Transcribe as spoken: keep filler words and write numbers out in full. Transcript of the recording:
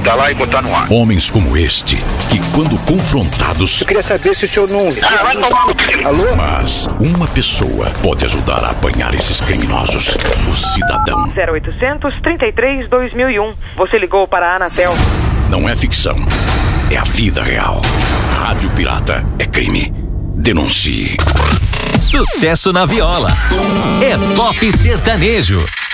botar lá e botar no ar. Homens como este, que quando confrontados... Eu queria saber se o senhor não... Ah, vai tomar no... Alô? Mas uma pessoa pode ajudar a apanhar esses criminosos. O cidadão. zero oitocentos, trinta e três, dois mil e um. Você ligou para a Anatel. Não é ficção. É a vida real. Rádio Pirata é crime. Denuncie. Sucesso na viola. É Pop Sertanejo.